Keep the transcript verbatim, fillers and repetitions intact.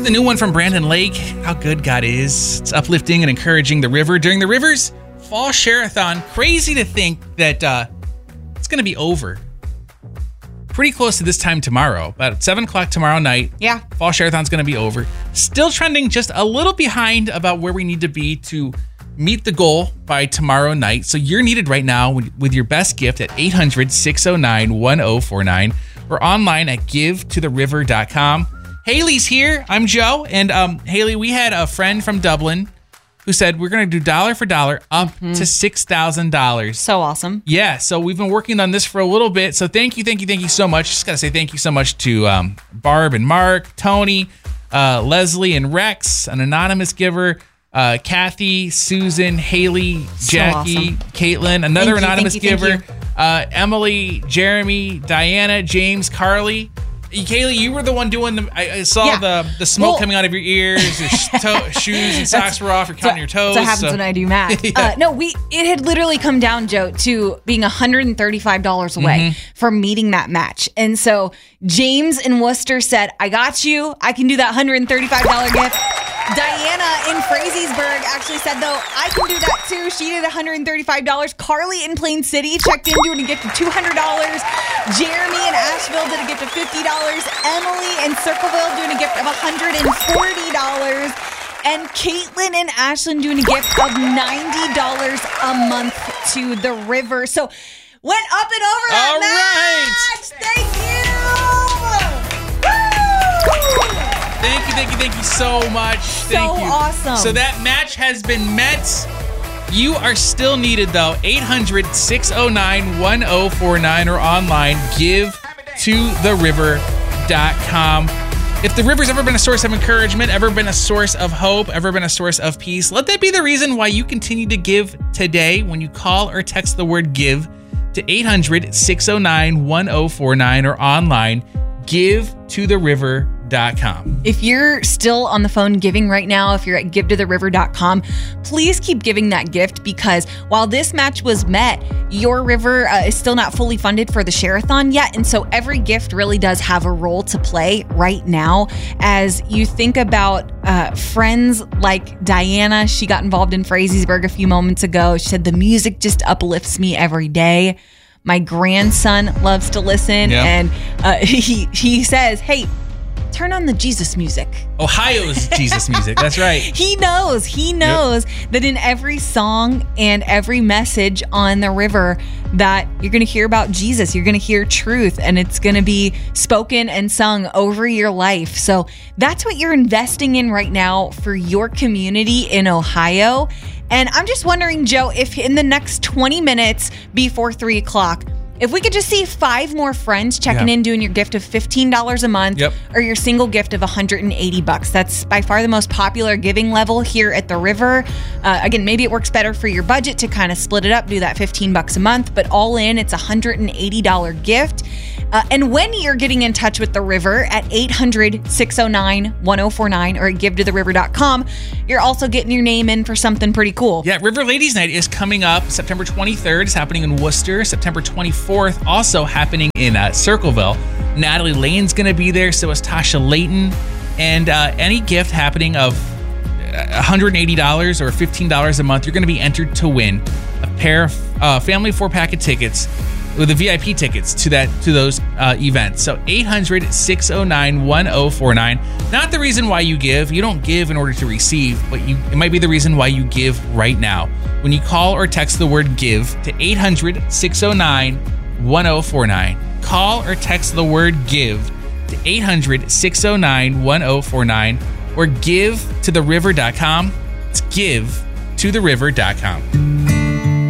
the new one from Brandon Lake, How Good God Is. It's uplifting and encouraging the river during the River's Fall Share-a-thon. Crazy to think that uh, it's going to be over pretty close to this time tomorrow. About seven o'clock tomorrow night. Yeah. Fall Share-a-thon's going to be over. Still trending just a little behind about where we need to be to meet the goal by tomorrow night. So you're needed right now with your best gift at eight hundred, six oh nine, one oh four nine or online at give to the river dot com. Haley's here. I'm Joe. And um, Haley, we had a friend from Dublin who said we're going to do dollar for dollar up mm-hmm. to six thousand dollars. So awesome. Yeah. So we've been working on this for a little bit. So thank you, thank you, thank you so much. Just got to say thank you so much to um, Barb and Mark, Tony, uh, Leslie and Rex, an anonymous giver, uh, Kathy, Susan, Haley, Jackie, so awesome. Caitlin, another thank anonymous you, you, giver, uh, Emily, Jeremy, Diana, James, Carly. Kaylee, you were the one doing the. I, I saw yeah. the the smoke well, coming out of your ears. Your toe, shoes and socks were off. You're counting your toes. That's what happens so. when I do math. yeah. uh, no, we it had literally come down, Joe, to being one hundred thirty-five dollars away mm-hmm. from meeting that match. And so James in Worcester said, "I got you. I can do that one hundred thirty-five dollars gift." Diana in Frazeysburg actually said, though, I can do that too. She did one hundred thirty-five dollars. Carly in Plain City checked in doing a gift of two hundred dollars. Jeremy in Asheville did a gift of fifty dollars. Emily in Circleville doing a gift of one hundred forty dollars. And Caitlin in Ashland doing a gift of ninety dollars a month to the river. So went up and over that All match. Right. Thank you. Thank you, thank you, thank you so much. So thank you. awesome. So that match has been met. You are still needed, though. eight hundred, six oh nine, one oh four nine or online, give to the river dot com. If the river's ever been a source of encouragement, ever been a source of hope, ever been a source of peace, let that be the reason why you continue to give today when you call or text the word give to eight hundred, six oh nine, one oh four nine or online, give to the river dot com. If you're still on the phone giving right now, if you're at give to the river dot com, please keep giving that gift, because while this match was met, your river uh, is still not fully funded for the Share-a-thon yet. And so every gift really does have a role to play right now. As you think about uh, friends like Diana, she got involved in Frazeysburg a few moments ago. She said, the music just uplifts me every day. My grandson loves to listen. Yep. And uh, he he says, hey, turn on the Jesus music. Ohio's Jesus music. That's right. He knows. He knows yep. that in every song and every message on the river that you're going to hear about Jesus. You're going to hear truth, and it's going to be spoken and sung over your life. So that's what you're investing in right now for your community in Ohio. And I'm just wondering, Joe, if in the next twenty minutes before three o'clock, if we could just see five more friends checking yeah. in, doing your gift of fifteen dollars a month yep. or your single gift of one hundred eighty bucks. That's by far the most popular giving level here at the river. Uh, again, maybe it works better for your budget to kind of split it up, do that fifteen bucks a month, but all in, it's a one hundred eighty dollars gift. Uh, and when you're getting in touch with the river at eight hundred, six oh nine, one oh four nine or at give to the river dot com, you're also getting your name in for something pretty cool. Yeah, River Ladies Night is coming up September twenty-third. It's happening in Worcester. September twenty-fourth, also happening in uh, Circleville. Natalie Lane's going to be there. So is Tasha Layton. And uh, any gift happening of one hundred eighty dollars or fifteen dollars a month, you're going to be entered to win a pair of uh, family four-pack of tickets with the V I P tickets to that to those uh, events. So eight hundred, six oh nine, one oh four nine. Not the reason why you give. You don't give in order to receive, but you it might be the reason why you give right now. When you call or text the word give to eight hundred, six oh nine, one oh four nine. Call or text the word give to eight hundred, six oh nine, one oh four nine or give to the river dot com. It's give to the river dot com.